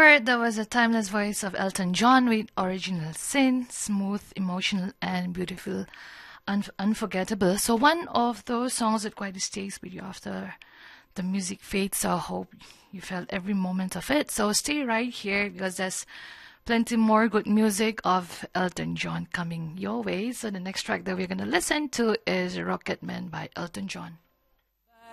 heard, that was a timeless voice of Elton John with Original Sin, smooth, emotional, and beautiful, unforgettable. So one of those songs that quite stays with you after the music fades. So I hope you felt every moment of it. So stay right here because there's plenty more good music of Elton John coming your way. So the next track that we're going to listen to is Rocket Man by Elton John.